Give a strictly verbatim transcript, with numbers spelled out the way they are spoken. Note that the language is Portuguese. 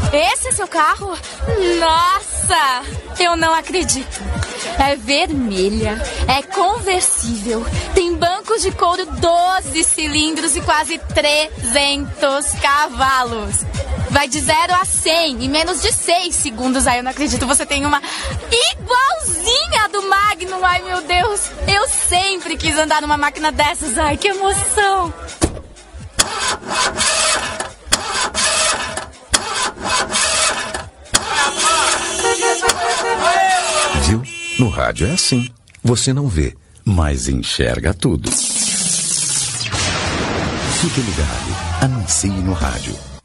Esse é seu carro? Nossa, eu não acredito. É vermelha, é conversível, tem bancos de couro, doze cilindros e quase trezentos cavalos. Vai de zero a cem em menos de seis segundos. Ai, eu não acredito, você tem uma igualzinha a do Magnum. Ai, meu Deus, eu sempre quis andar numa máquina dessas. Ai, que emoção. Viu? No rádio é assim. Você não vê, mas enxerga tudo. Fique ligado. Anuncie no rádio.